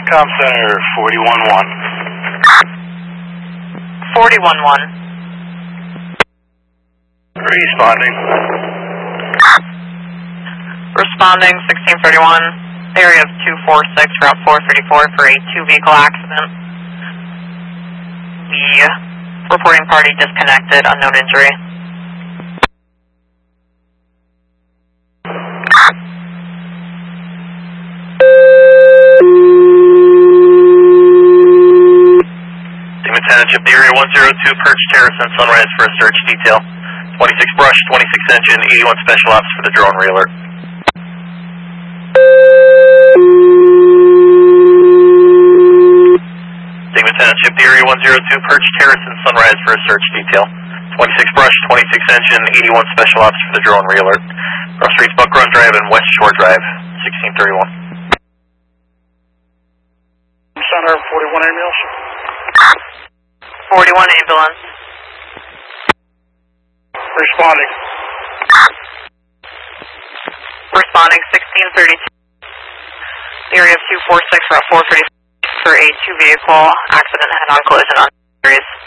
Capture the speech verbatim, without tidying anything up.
Com Center forty-one one. forty-one one. Responding. Responding sixteen thirty-one. Area of two four six, Route four thirty-four for a two-vehicle accident. The reporting party disconnected, unknown injury. Demon Township, the area one zero two, Perch Terrace and Sunrise for a search detail. twenty-six brush, twenty-six engine, eighty-one special ops for the drone realer. Demon Township, the area one zero two, Perch Terrace and Sunrise for a search detail. twenty-six brush, twenty-six engine, eighty-one special ops for the drone realer. Rough Streets, Buck Run Drive and West Shore Drive, sixteen thirty-one. Center forty-one ambulance. forty-one ambulance. Responding. Responding sixteen thirty-two. Area of two four six, Route four thirty-four for a two-vehicle accident head-on collision on series.